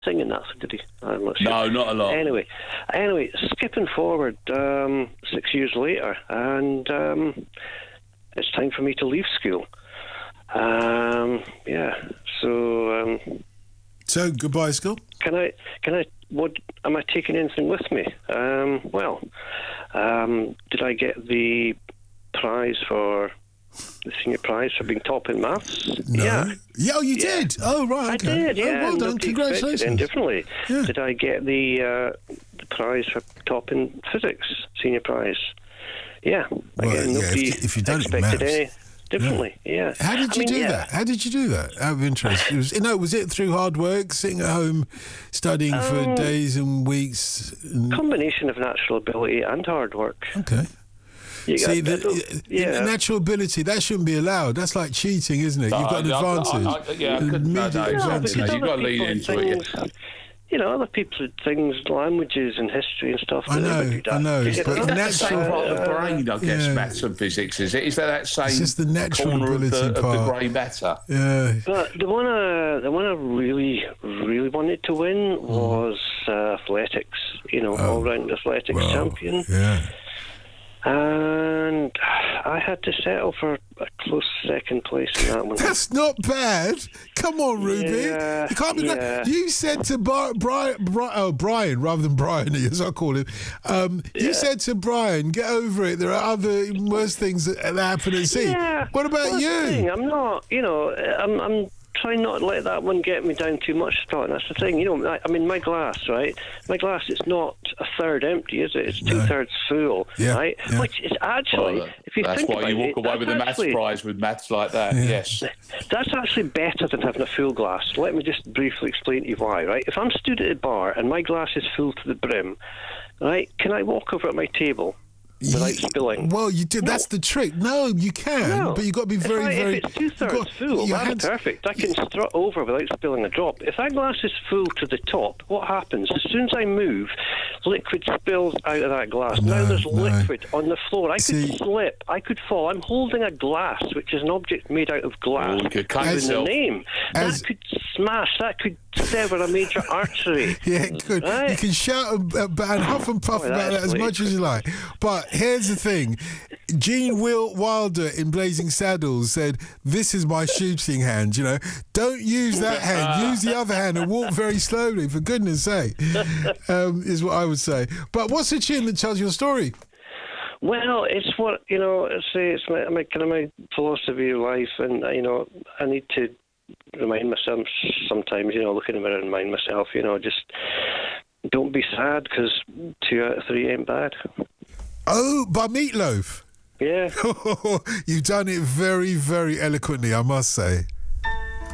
singing that, did he? I'm not sure. No, not a lot. Anyway, skipping forward 6 years later, and it's time for me to leave school. So goodbye, school. Can I? What am I taking anything with me? Did I get the prize for the senior prize for being top in maths? No. Yeah. Yeah, you did. Oh, right. Okay. I did. Yeah. Oh, well done. Congratulations. Differently. Yeah. Did I get the prize for top in physics? Senior prize. Yeah. If you've done it in expected maths. any differently. Yeah. How did you do that? How did you do that? Out of interest. Was it through hard work, sitting at home, studying for days and weeks? Combination of natural ability and hard work. Okay. Natural ability, that shouldn't be allowed. That's like cheating, isn't it? You've got an advantage. You've got to lean into it. Other people had things, languages and history and stuff. I know. But that's the same part of the brain, I guess, maths and physics, is it? Is that same it's just the natural corner ability of the grey matter? Yeah. But the one I really, really wanted to win was athletics. All-round athletics champion. Yeah. And I had to settle for a close second place in that one. That's not bad. Come on, Ruby. Yeah, you can't be You said to Brian, rather than Brian, as I call him, you said to Brian, get over it. There are other worse things that happen at sea. Yeah. What about you? I'm not, I'm trying not to let that one get me down too much, Scott. That's the thing. My glass, right? My glass, it's not a third empty, is it? It's 2/3 full, right? Yeah. Which is actually, if you think about it... That's why you walk away with a maths prize with maths like that, yes. That's actually better than having a full glass. Let me just briefly explain to you why, right? If I'm stood at a bar and my glass is full to the brim, right, can I walk over at my table without spilling? Well, you do. No. That's the trick. No, you can, but you've got to be very... If it's 2/3 full, that's perfect. I can strut over without spilling a drop. If that glass is full to the top, what happens? As soon as I move, liquid spills out of that glass. Now there's liquid on the floor. I could slip. I could fall. I'm holding a glass, which is an object made out of glass. You could cut yourself. That could smash. That could sever a major artery. Yeah, it could. Right? You can shout and huff and puff about that as much as you like. But here's the thing. Gene Wilder in Blazing Saddles said, "This is my shooting hand, Don't use that hand. Use the other hand and walk very slowly, for goodness sake," is what I would say. But what's the tune that tells your story? Well, it's what, it's my kind of my philosophy of life, and, I need to remind myself sometimes, look in the mirror and remind myself, just don't be sad, because 2 out of 3 ain't bad. Oh, by Meatloaf. Yeah. You've done it very, very eloquently, I must say.